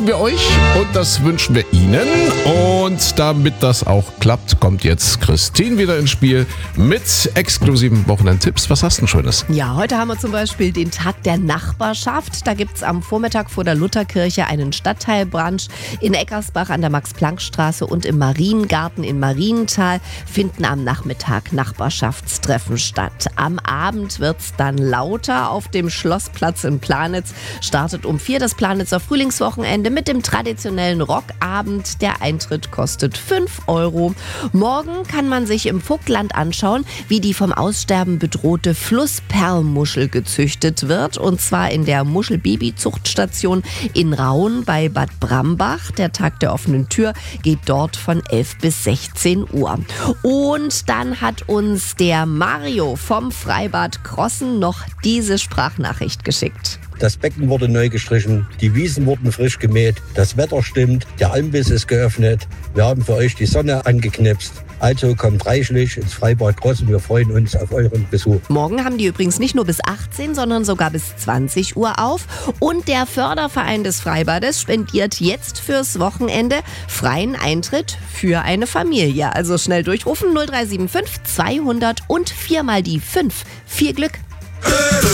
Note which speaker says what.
Speaker 1: wünschen wir euch und das wünschen wir Ihnen. Und damit das auch klappt, kommt jetzt Christine wieder ins Spiel mit exklusiven Wochenendtipps. Was hast du denn Schönes?
Speaker 2: Ja, heute haben wir zum Beispiel den Tag der Nachbarschaft. Da gibt es am Vormittag vor der Lutherkirche einen Stadtteilbrunch. In Eckersbach an der Max-Planck-Straße und im Mariengarten in Marienthal finden am Nachmittag Nachbarschaftstreffen statt. Am Abend wird es dann lauter. Auf dem Schlossplatz in Planitz startet um 4 das Planitzer Frühlingswochenende mit dem traditionellen Rockabend. Der Eintritt kostet 5 €. Morgen kann man sich im Vogtland anschauen, wie die vom Aussterben bedrohte Flussperlmuschel gezüchtet wird. Und zwar in der Muschelbaby-Zuchtstation in Raun bei Bad Brambach. Der Tag der offenen Tür geht dort von 11 bis 16 Uhr. Und dann hat uns der Mario vom Freibad Krossen noch diese Sprachnachricht geschickt.
Speaker 3: Das Becken wurde neu gestrichen, die Wiesen wurden frisch gemäht, das Wetter stimmt, der Ambiss ist geöffnet, wir haben für euch die Sonne angeknipst. Also kommt reichlich ins Freibad Krossen, wir freuen uns auf euren Besuch.
Speaker 2: Morgen haben die übrigens nicht nur bis 18, sondern sogar bis 20 Uhr auf. Und der Förderverein des Freibades spendiert jetzt fürs Wochenende freien Eintritt für eine Familie. Also schnell durchrufen 0375 200 und 4 mal die 5. Viel Glück!